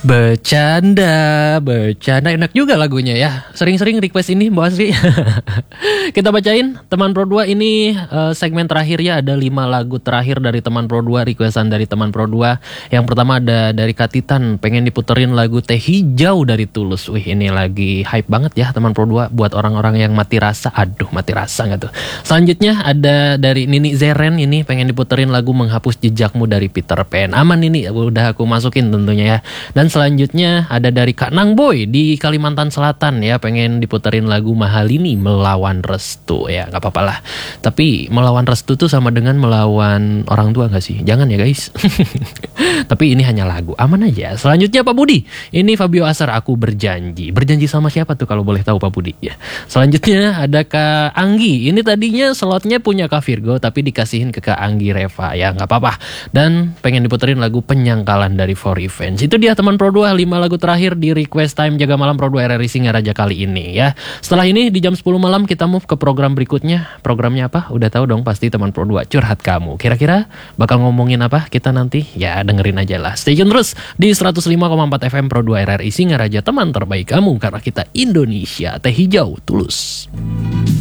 Bercanda enak juga lagunya ya. Sering-sering request ini Mbak Asri. Kita bacain teman Pro 2 ini segmen terakhir ya, ada 5 lagu terakhir dari teman Pro 2, requestan dari teman Pro 2. Yang pertama ada dari Katitan, pengen diputerin lagu Teh Hijau dari Tulus. Wih, ini lagi hype banget ya teman Pro 2 buat orang-orang yang mati rasa. Aduh, mati rasa enggak tuh. Selanjutnya ada dari Nini Zeren, ini pengen diputerin lagu Menghapus Jejakmu dari Peter Pan. Aman ini, udah aku masukin tentunya ya. Dan selanjutnya ada dari Kak Nang Boy di Kalimantan Selatan ya, pengen diputerin lagu Mahalini Melawan Restu ya, nggak apa-apa lah. Tapi melawan restu tuh sama dengan melawan orang tua nggak sih? Jangan ya guys. Tapi ini hanya lagu, aman aja. Selanjutnya Pak Budi, ini Fabio Asar, Aku Berjanji. Berjanji sama siapa tuh kalau boleh tahu Pak Budi ya? Selanjutnya ada Kak Anggi, ini tadinya slotnya punya Kak Virgo tapi dikasihin ke Kak Anggi Reva ya, nggak apa-apa. Dan pengen diputerin lagu Penyangkalan dari For Revenge. Itu dia teman Pro 2, 5 lagu terakhir di Request Time Jaga Malam Pro 2 RRI Singaraja kali ini ya. Setelah ini di jam 10 malam kita move ke program berikutnya. Programnya apa? Udah tahu dong pasti teman Pro 2, Curhat Kamu. Kira-kira bakal ngomongin apa kita nanti? Ya dengerin aja lah. Stay tune terus di 105,4 FM Pro 2 RRI Singaraja, teman terbaik kamu, karena kita Indonesia. Teh Hijau Tulus.